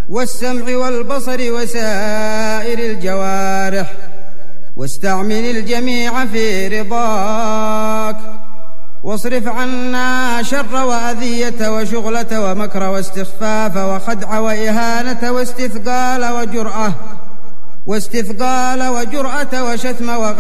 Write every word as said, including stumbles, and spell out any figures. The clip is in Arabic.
والسمع والبصر وسائر الجوارح، واستعمل الجميع في رضاك، واصرف عنا شر وأذية وشغلة ومكر واستخفاف وخدع وإهانة واستثقال وجرأة واستثقال وجرأة وشتم وغيرة